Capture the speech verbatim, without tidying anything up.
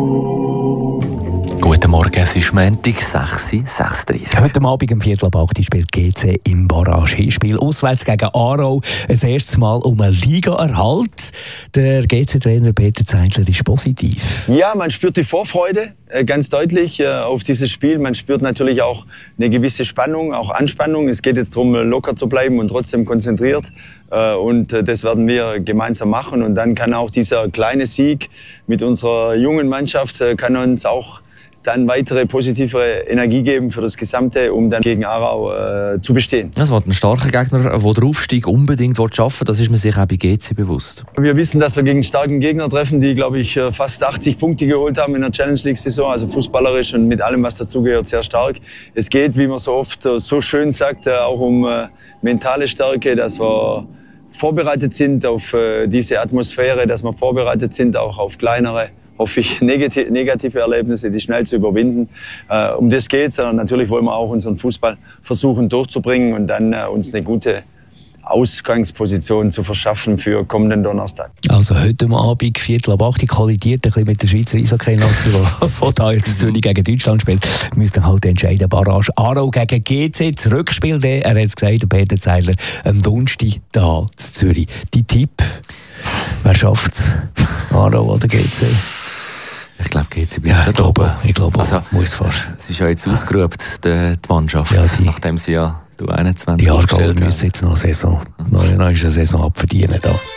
Guten Morgen, es ist Montag, sechs Uhr sechsunddreißig. Heute Abend um Viertel ab acht spielt G C im Barrage-Hinspiel auswärts gegen Aarau. Ein erstes Mal um einen Liga-Erhalt. Der G C-Trainer Peter Zeidler ist positiv. Ja, man spürt die Vorfreude äh, ganz deutlich äh, auf dieses Spiel. Man spürt natürlich auch eine gewisse Spannung, auch Anspannung. Es geht jetzt darum, locker zu bleiben und trotzdem konzentriert. Äh, und äh, das werden wir gemeinsam machen. Und dann kann auch dieser kleine Sieg mit unserer jungen Mannschaft äh, kann uns auch dann weitere positive Energie geben für das Gesamte, um dann gegen Aarau äh, zu bestehen. Es wird ein starker Gegner, der den Aufstieg unbedingt schaffen will. Das ist man sich auch bei G C bewusst. Wir wissen, dass wir gegen einen starken Gegner treffen, die, glaube ich, fast achtzig Punkte geholt haben in der Challenge League-Saison. Also fußballerisch und mit allem, was dazugehört, sehr stark. Es geht, wie man so oft so schön sagt, auch um mentale Stärke, dass wir vorbereitet sind auf diese Atmosphäre, dass wir vorbereitet sind auch auf kleinere, hoffe ich, negative Erlebnisse, die schnell zu überwinden. Äh, um das geht es. Natürlich wollen wir auch unseren Fußball versuchen durchzubringen und dann äh, uns eine gute Ausgangsposition zu verschaffen für kommenden Donnerstag. Also heute Abend, Viertel ab acht, kollidiert ein bisschen mit der Schweizer Eishockey-Nation, die da jetzt Zürich gegen Deutschland spielt. Wir müssen halt entscheiden, Barrage Aarau gegen G C, das Rückspiel, der, er hat es gesagt, der Peter Zeidler, am Donnerstag da in Zürich. Die Tipp, wer schafft es? Aarau oder G C? Ich glaube, G C ja, ich glaube, ich glaube, also, muss fast. Es ist ja jetzt ausgeruht, die, die Mannschaft, ja, die, nachdem sie ja U einundzwanzig aufgestellt haben. Die Aargauer müssen jetzt noch eine Saison, noch eine Saison abverdienen. Da.